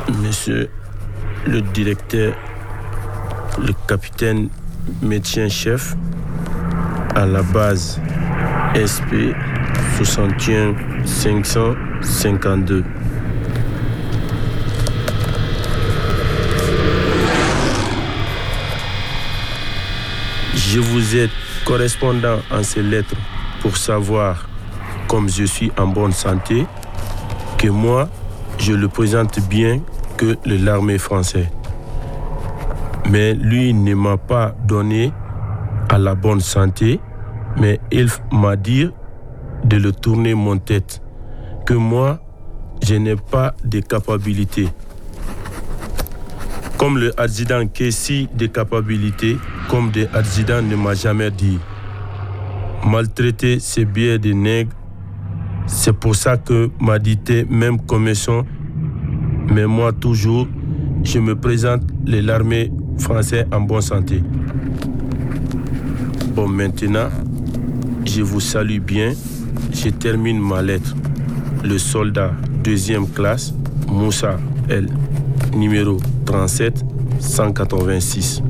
Monsieur le directeur, le capitaine médecin-chef à la base SP 61 552. Je vous aide correspondant en ces lettres pour savoir, comme je suis en bonne santé, que moi, je le présente bien que l'armée française. Mais lui ne m'a pas donné à la bonne santé, mais il m'a dit de le tourner mon tête, que moi, je n'ai pas de capacité. Comme le adjudant Kessi de capacité, comme le adjudant ne m'a jamais dit. Maltraiter ces billets de nègres, c'est pour ça que m'a dit même commission, mais moi toujours, je me présente l'armée française en bonne santé. Bon, maintenant, je vous salue bien. Je termine ma lettre. Le soldat 2e classe, Moussa L, numéro 37 186.